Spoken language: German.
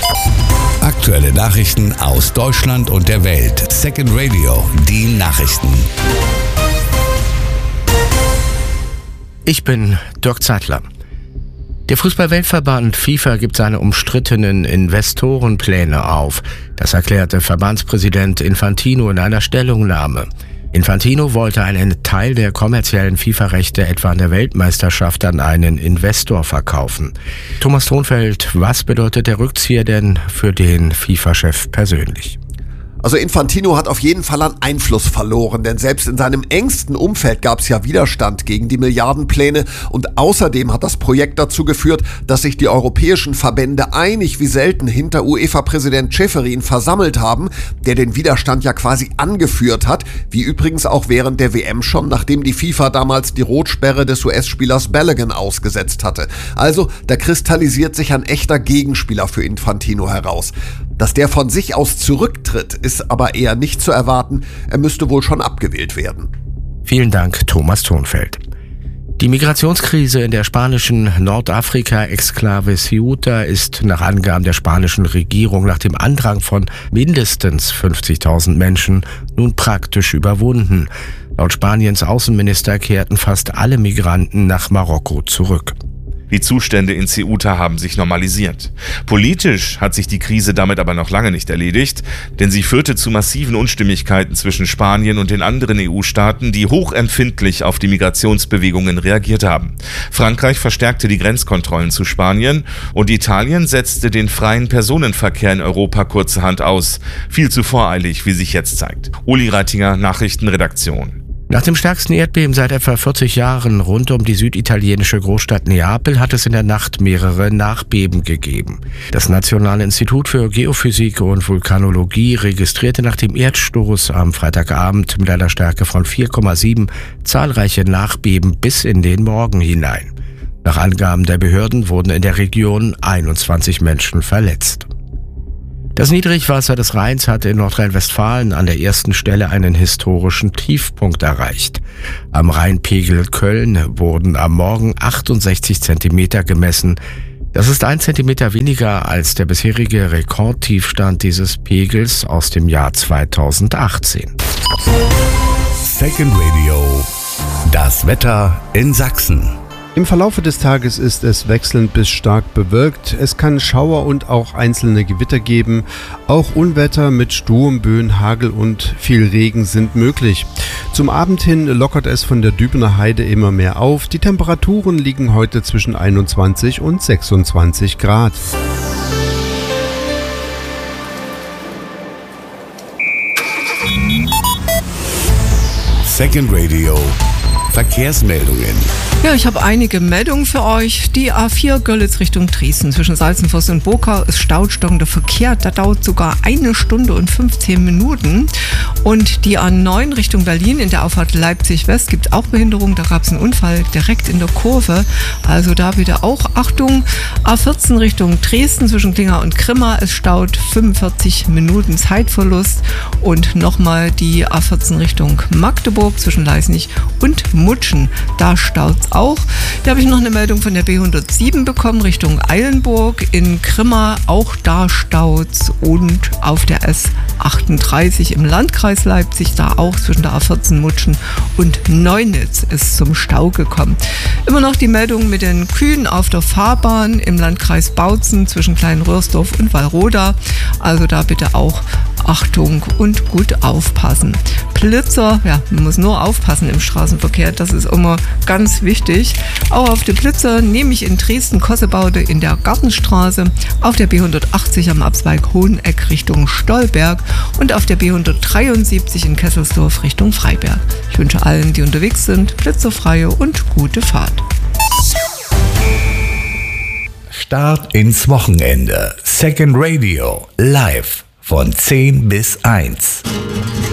Aktuelle Nachrichten aus Deutschland und der Welt. Second Radio, die Nachrichten. Ich bin Dirk Zeitler. Der Fußball-Weltverband FIFA gibt seine umstrittenen Investorenpläne auf. Das erklärte Verbandspräsident Infantino in einer Stellungnahme. Infantino wollte einen Teil der kommerziellen FIFA-Rechte etwa an der Weltmeisterschaft an einen Investor verkaufen. Thomas Thonfeld, was bedeutet der Rückzieher denn für den FIFA-Chef persönlich? Also Infantino hat auf jeden Fall an Einfluss verloren, denn selbst in seinem engsten Umfeld gab es ja Widerstand gegen die Milliardenpläne und außerdem hat das Projekt dazu geführt, dass sich die europäischen Verbände einig wie selten hinter UEFA-Präsident Ceferin versammelt haben, der den Widerstand ja quasi angeführt hat, wie übrigens auch während der WM schon, nachdem die FIFA damals die Rotsperre des US-Spielers Balogun ausgesetzt hatte. Also da kristallisiert sich ein echter Gegenspieler für Infantino heraus. Dass der von sich aus zurücktritt, ist aber eher nicht zu erwarten. Er müsste wohl schon abgewählt werden. Vielen Dank, Thomas Thonfeld. Die Migrationskrise in der spanischen Nordafrika-Exklave Ceuta ist nach Angaben der spanischen Regierung nach dem Andrang von mindestens 50.000 Menschen nun praktisch überwunden. Laut Spaniens Außenminister kehrten fast alle Migranten nach Marokko zurück. Die Zustände in Ceuta haben sich normalisiert. Politisch hat sich die Krise damit aber noch lange nicht erledigt, denn sie führte zu massiven Unstimmigkeiten zwischen Spanien und den anderen EU-Staaten, die hochempfindlich auf die Migrationsbewegungen reagiert haben. Frankreich verstärkte die Grenzkontrollen zu Spanien und Italien setzte den freien Personenverkehr in Europa kurzerhand aus. Viel zu voreilig, wie sich jetzt zeigt. Uli Reitinger, Nachrichtenredaktion. Nach dem stärksten Erdbeben seit etwa 40 Jahren rund um die süditalienische Großstadt Neapel hat es in der Nacht mehrere Nachbeben gegeben. Das Nationale Institut für Geophysik und Vulkanologie registrierte nach dem Erdstoß am Freitagabend mit einer Stärke von 4,7 zahlreiche Nachbeben bis in den Morgen hinein. Nach Angaben der Behörden wurden in der Region 21 Menschen verletzt. Das Niedrigwasser des Rheins hat in Nordrhein-Westfalen an der ersten Stelle einen historischen Tiefpunkt erreicht. Am Rheinpegel Köln wurden am Morgen 68 Zentimeter gemessen. Das ist 1 Zentimeter weniger als der bisherige Rekordtiefstand dieses Pegels aus dem Jahr 2018. Second Radio, das Wetter in Sachsen. Im Verlaufe des Tages ist es wechselnd bis stark bewölkt. Es kann Schauer und auch einzelne Gewitter geben. Auch Unwetter mit Sturmböen, Hagel und viel Regen sind möglich. Zum Abend hin lockert es von der Dübener Heide immer mehr auf. Die Temperaturen liegen heute zwischen 21 und 26 Grad. Second Radio, Verkehrsmeldungen. Ja, ich habe einige Meldungen für euch. Die A4 Görlitz Richtung Dresden zwischen Salzenfoss und Burkau ist staudstockender Verkehr. Da dauert sogar 1 Stunde und 15 Minuten. Und die A9 Richtung Berlin in der Auffahrt Leipzig West gibt auch Behinderung. Da gab es einen Unfall direkt in der Kurve. Also da bitte auch Achtung. A14 Richtung Dresden zwischen Klinger und Grimma. Es staut 45 Minuten Zeitverlust. Und nochmal die A14 Richtung Magdeburg zwischen Leisnig und Mutschen. Da staut es auch. Hier habe ich noch eine Meldung von der B107 bekommen Richtung Eilenburg in Grimma. Auch da staut's und auf der S38 im Landkreis Leipzig, da auch zwischen der A14 Mutschen und Neunitz ist zum Stau gekommen. Immer noch die Meldung mit den Kühen auf der Fahrbahn im Landkreis Bautzen zwischen Kleinröhrsdorf und Wallroda. Also da bitte auch Achtung und gut aufpassen. Blitzer, ja, man muss nur aufpassen im Straßenverkehr, das ist immer ganz wichtig. Auch auf die Blitzer nehme ich in Dresden-Kossebaude in der Gartenstraße, auf der B180 am Abzweig Hoheneck Richtung Stolberg und auf der B173 in Kesselsdorf Richtung Freiberg. Ich wünsche allen, die unterwegs sind, blitzerfreie und gute Fahrt. Start ins Wochenende. Second Radio, live von 10 bis 1.